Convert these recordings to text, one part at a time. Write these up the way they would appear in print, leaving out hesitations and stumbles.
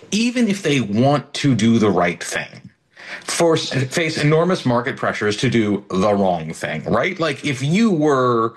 even if they want to do the right thing, face enormous market pressures to do the wrong thing, right? Like if you were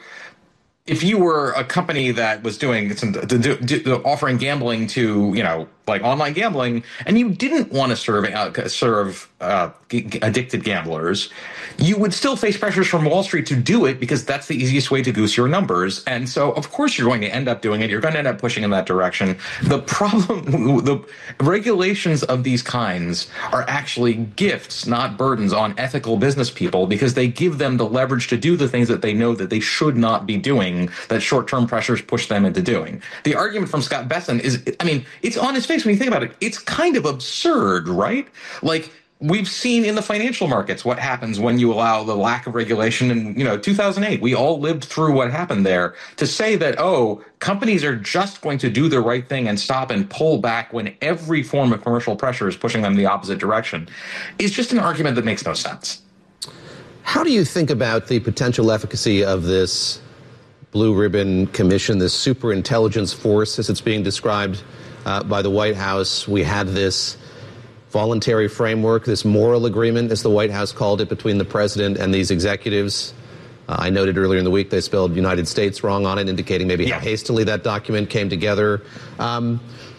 a company that was doing offering gambling to, like online gambling, and you didn't want to serve addicted gamblers, you would still face pressures from Wall Street to do it because that's the easiest way to goose your numbers. And so, of course, you're going to end up doing it. You're going to end up pushing in that direction. The problem, the regulations of these kinds are actually gifts, not burdens on ethical business people, because they give them the leverage to do the things that they know that they should not be doing, that short-term pressures push them into doing. The argument from Scott Besson is, it's on his face when you think about it. It's kind of absurd, right? Like, we've seen in the financial markets what happens when you allow the lack of regulation. In 2008, we all lived through what happened there. To say that, companies are just going to do the right thing and stop and pull back when every form of commercial pressure is pushing them the opposite direction is just an argument that makes no sense. How do you think about the potential efficacy of this Blue Ribbon Commission, this superintelligence force, as it's being described by the White House? We had this voluntary framework, this moral agreement, as the White House called it, between the president and these executives. I noted earlier in the week they spelled United States wrong on it, indicating maybe how hastily that document came together. My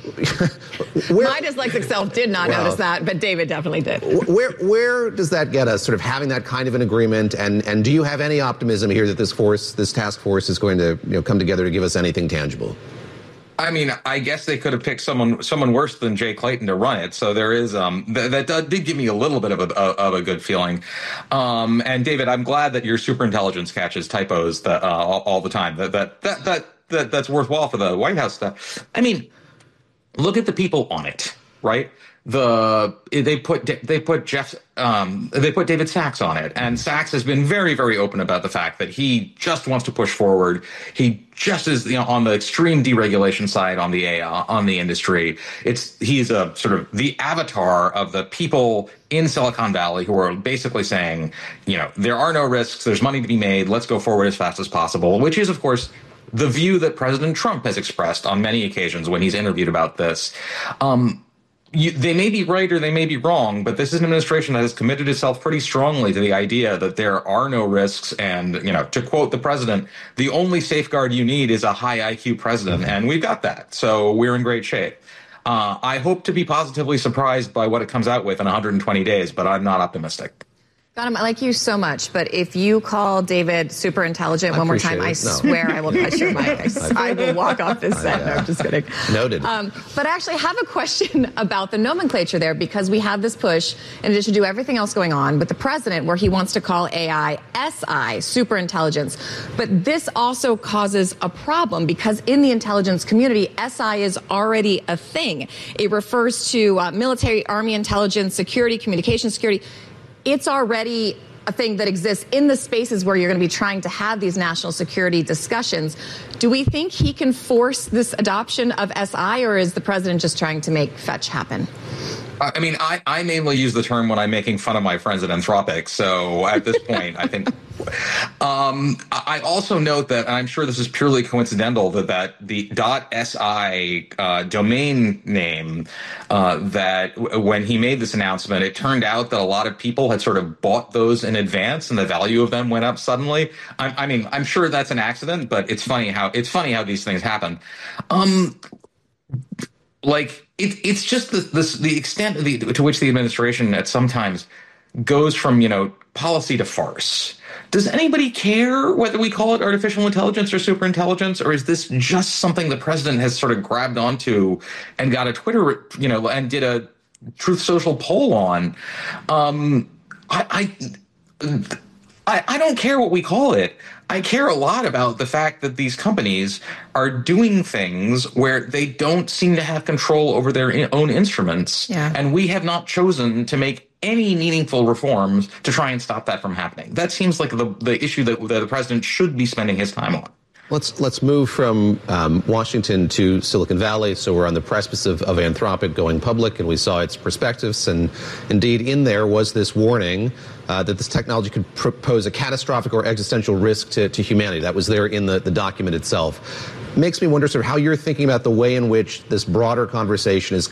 dyslexic self did not notice that, but David definitely did. Where does that get us, sort of having that kind of an agreement? And do you have any optimism here that this task force is going to come together to give us anything tangible? I guess they could have picked someone worse than Jay Clayton to run it. So there is that did give me a little bit of a good feeling. And David, I'm glad that your superintelligence catches typos all the time. That's worthwhile for the White House stuff. Look at the people on it, right? They put David Sachs on it, and Sachs has been very, very open about the fact that he just wants to push forward. He just is, on the extreme deregulation side on the industry. He's a sort of the avatar of the people in Silicon Valley who are basically saying, there are no risks, there's money to be made, let's go forward as fast as possible, which is, of course, the view that President Trump has expressed on many occasions when he's interviewed about this. They may be right or they may be wrong, but this is an administration that has committed itself pretty strongly to the idea that there are no risks. And, to quote the president, the only safeguard you need is a high IQ president. And we've got that. So we're in great shape. I hope to be positively surprised by what it comes out with in 120 days, but I'm not optimistic. Gautam, I like you so much, but if you call David super intelligent one more time, I swear I will cut your mic. I will walk off this set. No, I'm just kidding. Noted. But I actually have a question about the nomenclature there, because we have this push, in addition to everything else going on, with the president, where he wants to call AI SI, super intelligence. But this also causes a problem, because in the intelligence community, SI is already a thing. It refers to military, army intelligence, security, communication security. It's already a thing that exists in the spaces where you're going to be trying to have these national security discussions. Do we think he can force this adoption of SI, or is the president just trying to make fetch happen? I mainly use the term when I'm making fun of my friends at Anthropic. So at this point, I think I also note that, and I'm sure this is purely coincidental, that the .si domain name, that when he made this announcement, it turned out that a lot of people had sort of bought those in advance, and the value of them went up suddenly. I'm sure that's an accident, but it's funny how these things happen. It's just the extent to which the administration at sometimes goes from, policy to farce. Does anybody care whether we call it artificial intelligence or superintelligence, or is this just something the president has sort of grabbed onto and got a Twitter, and did a Truth Social poll on? I don't care what we call it. I care a lot about the fact that these companies are doing things where they don't seem to have control over their own instruments. Yeah. And we have not chosen to make any meaningful reforms to try and stop that from happening. That seems like the issue that the president should be spending his time on. Let's move from Washington to Silicon Valley. So we're on the precipice of Anthropic going public, and we saw its prospectus. And indeed, in there was this warning that this technology could pose a catastrophic or existential risk to humanity. That was there in the document itself. Makes me wonder sort of how you're thinking about the way in which this broader conversation is